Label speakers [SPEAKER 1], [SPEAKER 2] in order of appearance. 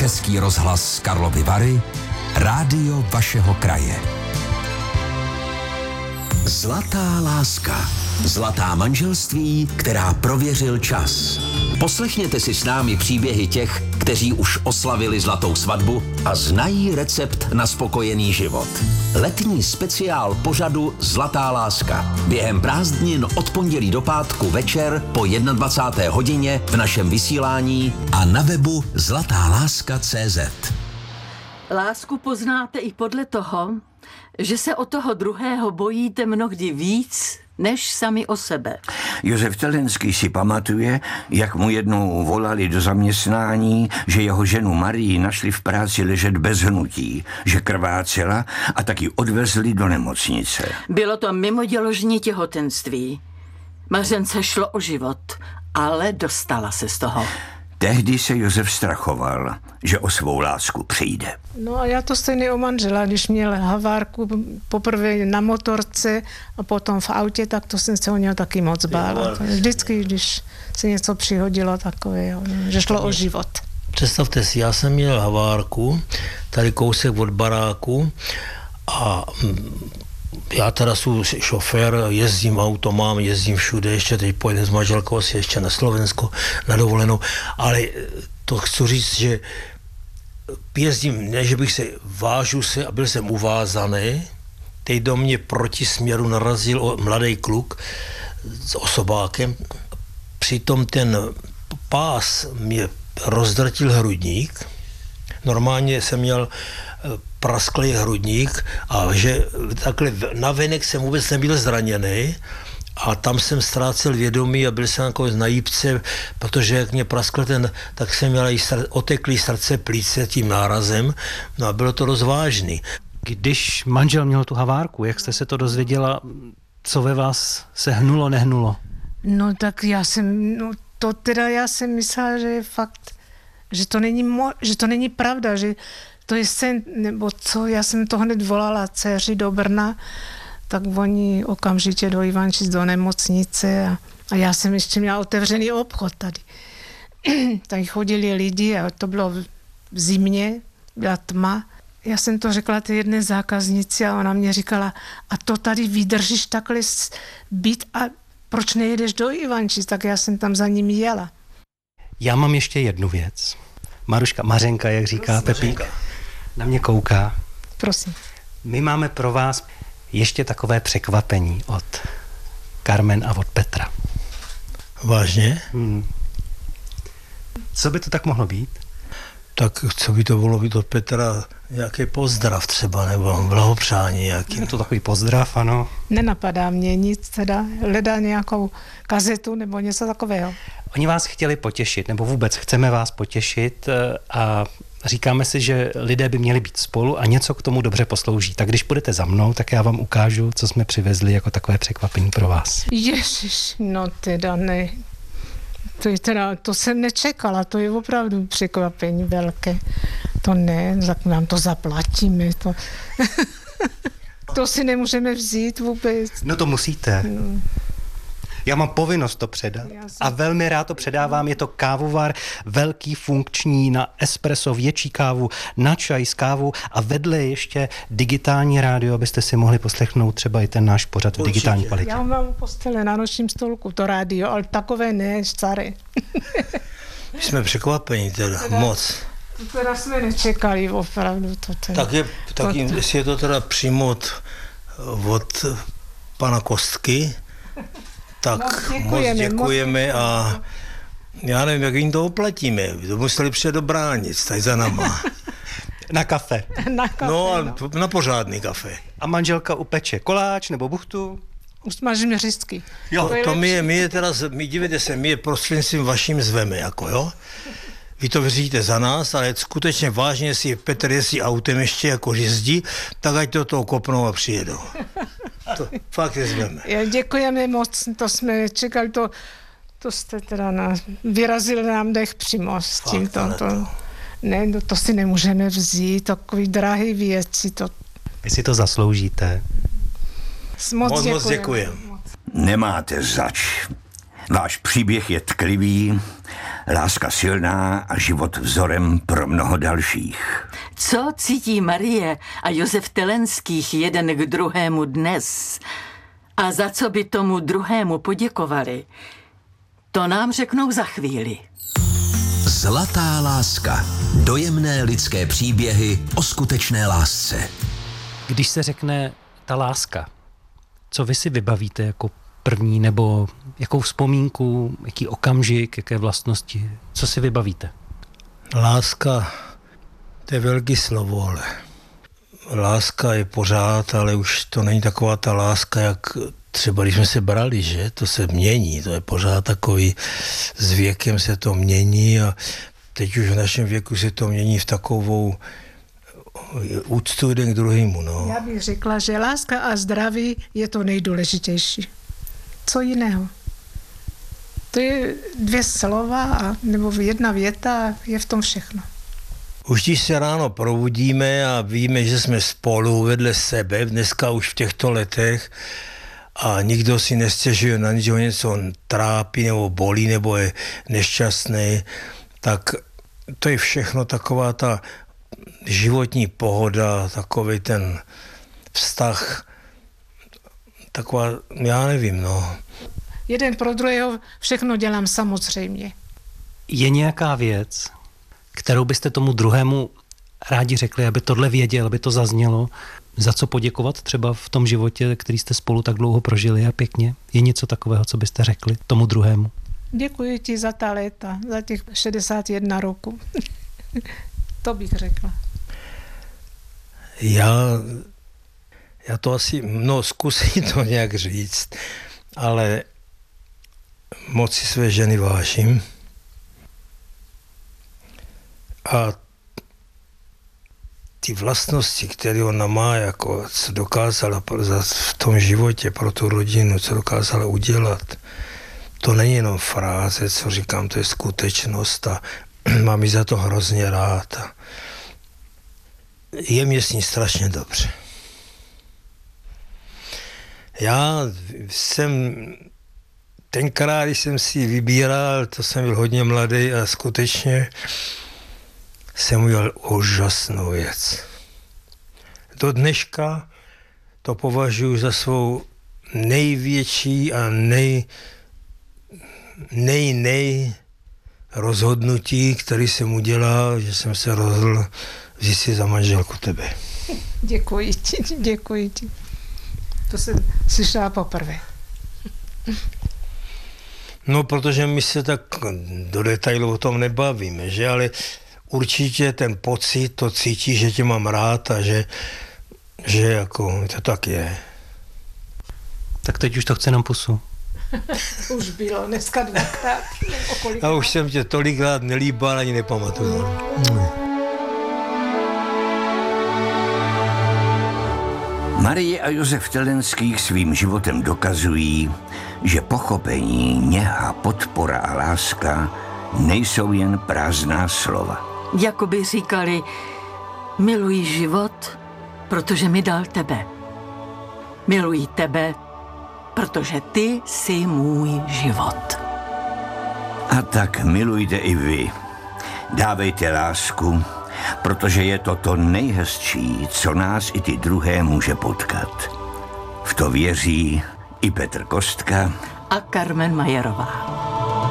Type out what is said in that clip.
[SPEAKER 1] Český rozhlas Karlovy Vary, rádio vašeho kraje. Zlatá láska. Zlatá manželství, která prověřil čas. Poslechněte si s námi příběhy těch, kteří už oslavili zlatou svatbu a znají recept na spokojený život. Letní speciál pořadu Zlatá láska. Během prázdnin od pondělí do pátku večer po 21. hodině v našem vysílání a na webu zlatáláska.cz.
[SPEAKER 2] Lásku poznáte i podle toho, že se o toho druhého bojíte mnohdy víc, než sami o sebe.
[SPEAKER 3] Josef Telenský si pamatuje, jak mu jednou volali do zaměstnání, že jeho ženu Marii našli v práci ležet bez hnutí, že krvácela a taky odvezli do nemocnice.
[SPEAKER 2] Bylo to mimoděložní těhotenství. Mařence šlo o život, ale dostala se z toho.
[SPEAKER 3] Tehdy se Josef strachoval, že o svou lásku přijde.
[SPEAKER 4] No a já to stejně o manžela, když měl havárku poprvé na motorce a potom v autě, tak to jsem se o něho taky moc bála. Vždycky, když se něco přihodilo takového, že šlo o život.
[SPEAKER 5] Představte si, já jsem měl havárku, tady kousek od baráku a já teda jsem šofér, jezdím automám, jezdím všude, ještě teď pojedem s manželkou asi ještě na Slovensko na dovolenou, ale to chci říct, že jezdím, ne, že bych se, vážu se a byl jsem uvázaný, teď do mě proti směru narazil mladý kluk s osobákem, přitom ten pás mě rozdrtil hrudník, normálně jsem měl prasklý hrudník a že takhle navenek jsem vůbec nebyl zraněný a tam jsem ztrácel vědomí a byl jsem jako na jípce, protože jak mě praskl tak jsem měl i oteklý srdce plíce tím nárazem, no a bylo to dost vážný.
[SPEAKER 6] Když manžel měl tu havárku, jak jste se to dozvěděla, co ve vás se hnulo, nehnulo?
[SPEAKER 4] No tak já jsem myslela, že je fakt, že to není pravda, že to je sen, nebo co, já jsem to hned volala dceři do Brna, tak oni okamžitě do Ivančic do nemocnice a já jsem ještě měla otevřený obchod tady. Tady chodili lidi a to bylo v zimě, byla tma. Já jsem to řekla té jedné zákaznici a ona mě říkala, a to tady vydržíš takhle být a proč nejedeš do Ivančic, tak já jsem tam za nimi jela.
[SPEAKER 6] Já mám ještě jednu věc. Mařenka, jak říká Pepík, na mě kouká.
[SPEAKER 4] Prosím.
[SPEAKER 6] My máme pro vás ještě takové překvapení od Carmen a od Petra.
[SPEAKER 5] Vážně?
[SPEAKER 6] Co by to tak mohlo být?
[SPEAKER 5] Tak co by to mohlo být od Petra? Nějaký pozdrav třeba, nebo blahopřání nějaký.
[SPEAKER 6] Je to takový pozdrav, ano.
[SPEAKER 4] Nenapadá mě nic, teda hledá nějakou kazetu nebo něco takového.
[SPEAKER 6] Oni vás chtěli potěšit, nebo vůbec chceme vás potěšit a říkáme si, že lidé by měli být spolu a něco k tomu dobře poslouží. Tak když půjdete za mnou, tak já vám ukážu, co jsme přivezli jako takové překvapení pro vás.
[SPEAKER 4] Ježiš, no teda ne. To jsem nečekala, to je opravdu překvapení velké. To ne, tak nám to zaplatíme. To si nemůžeme vzít vůbec.
[SPEAKER 6] No to musíte. No. Já mám povinnost to předat a velmi rád to předávám. Je to kávovar velký, funkční, na espresso, větší kávu, na čaj s kávou a vedle ještě digitální rádio, abyste si mohli poslechnout třeba i ten náš pořad v digitální kvalitě.
[SPEAKER 4] Já mám u postele na nočním stolku to rádio, ale takové ne, staré.
[SPEAKER 5] My jsme překvapení teda moc.
[SPEAKER 4] To teda jsme nečekali opravdu.
[SPEAKER 5] Jestli je to teda přímo od pana Kostky, tak moc děkujeme a já nevím, jak jim to oplatíme. To museli přijet do Bránic, tady za náma.
[SPEAKER 6] Na kafe.
[SPEAKER 5] No a na pořádný kafe.
[SPEAKER 6] A manželka upeče koláč nebo buchtu?
[SPEAKER 4] Usmažíme řistky.
[SPEAKER 5] Jo, to my je teda, dívejte se, my je prostřednictvím vaším zveme, jako jo. Vy to vyřídíte za nás, ale skutečně vážně, jestli Petr jezdí autem ještě jako jezdí, tak ať to toho kopnou a přijedou. To fakt je zveme.
[SPEAKER 4] Děkujeme moc, to jsme čekali, to jste teda vyrazili nám dech přímo s tím. To si nemůžeme vzít, takový drahý věci.
[SPEAKER 6] Vy si to zasloužíte.
[SPEAKER 5] Moc děkujeme.
[SPEAKER 3] Nemáte zač. Váš příběh je tklivý Láska silná a život vzorem pro mnoho dalších.
[SPEAKER 2] Co cítí Marie a Josef Telenských jeden k druhému dnes a za co by tomu druhému poděkovali, to nám řeknou za chvíli.
[SPEAKER 1] Zlatá láska. Dojemné lidské příběhy o skutečné lásce.
[SPEAKER 6] Když se řekne ta láska, co vy si vybavíte jako první, nebo jakou vzpomínku, jaký okamžik, jaké vlastnosti, co si vybavíte?
[SPEAKER 5] Láska, to je velký slovo, ale láska je pořád, ale už to není taková ta láska, jak třeba když jsme se brali, že? To se mění, to je pořád takový, s věkem se to mění a teď už v našem věku se to mění v takovou úctu jeden k druhému. No.
[SPEAKER 4] Já bych řekla, že láska a zdraví je to nejdůležitější. Co jiného? To je 2 slova nebo jedna věta, je v tom všechno.
[SPEAKER 5] Už když se ráno probudíme a víme, že jsme spolu vedle sebe, dneska už v těchto letech, a nikdo si nestěžuje na nic, že ho něco trápí nebo bolí nebo je nešťastný, tak to je všechno taková ta životní pohoda, takový ten vztah, taková, já nevím, no.
[SPEAKER 4] Jeden pro druhého všechno dělám samozřejmě.
[SPEAKER 6] Je nějaká věc, kterou byste tomu druhému rádi řekli, aby tohle věděl, aby to zaznělo, za co poděkovat třeba v tom životě, který jste spolu tak dlouho prožili a pěkně? Je něco takového, co byste řekli tomu druhému?
[SPEAKER 4] Děkuji ti za ta léta, za těch 61 roku. To bych řekla.
[SPEAKER 5] Já to asi, zkusím to nějak říct, ale moc si své ženy vážím. A ty vlastnosti, které ona má, jako co dokázala v tom životě pro tu rodinu, co dokázala udělat, to není jenom fráze, co říkám, to je skutečnost a mám ji za to hrozně rád. Je mě s ní strašně dobře. Já jsem tenkrát, když jsem si vybíral, to jsem byl hodně mladý a skutečně jsem udělal úžasnou věc. Do dneška to považuji za svou největší a nej rozhodnutí, který jsem udělal, že jsem se rozhodl vzít si za manželku tebe.
[SPEAKER 4] Děkuji ti. To jsem slyšela poprvé.
[SPEAKER 5] No, protože my se tak do detailu o tom nebavíme, že? Ale určitě ten pocit, to cítí, že tě mám rád a že jako to tak je.
[SPEAKER 6] Tak teď už to chce nám pusu.
[SPEAKER 4] Už bylo, dneska 2krát.
[SPEAKER 5] A už jsem tě tolikrát nelíbal, ani nepamatuju.
[SPEAKER 3] Marie a Josef Telenských svým životem dokazují, že pochopení, něha, podpora a láska nejsou jen prázdná slova.
[SPEAKER 2] Jakoby říkali, miluji život, protože mi dal tebe. Miluji tebe, protože ty jsi můj život.
[SPEAKER 3] A tak milujte i vy. Dávejte lásku, protože je to nejhezčí, co nás i ty druhé může potkat. V to věří i Petr Kostka
[SPEAKER 2] a Carmen Majerová.